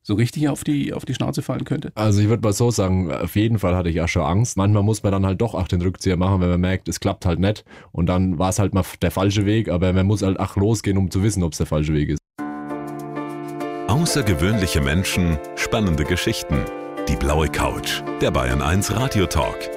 so richtig auf die Schnauze fallen könnte? Also ich würde mal so sagen, auf jeden Fall hatte ich auch schon Angst. Manchmal muss man dann halt doch auch den Rückzieher machen, wenn man merkt, es klappt halt nicht. Und dann war es halt mal der falsche Weg, aber man muss halt auch losgehen, um zu wissen, ob es der falsche Weg ist. Außergewöhnliche Menschen, spannende Geschichten. Die blaue Couch, der Bayern 1 Radiotalk.